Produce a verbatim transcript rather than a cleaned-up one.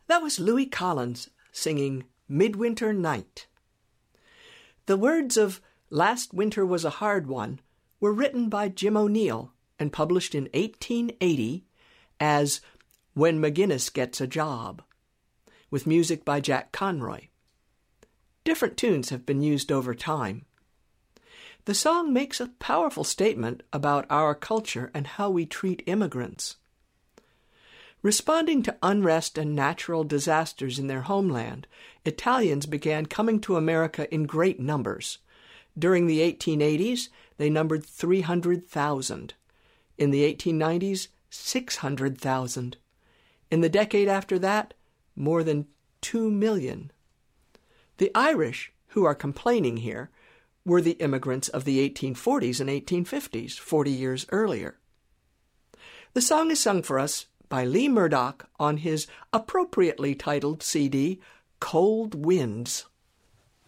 That was Louis Collins singing Midwinter Night. The words of Last Winter Was a Hard One were written by Jim O'Neill and published in eighteen eighty as When McGinnis Gets a Job, with music by Jack Conroy. Different tunes have been used over time. The song makes a powerful statement about our culture and how we treat immigrants. Responding to unrest and natural disasters in their homeland, Italians began coming to America in great numbers. During the eighteen eighties, they numbered three hundred thousand. In the eighteen nineties, six hundred thousand. In the decade after that, more than two million. The Irish, who are complaining here, were the immigrants of the eighteen forties and eighteen fifties, forty years earlier. The song is sung for us by Lee Murdoch on his appropriately titled C D, Cold Winds.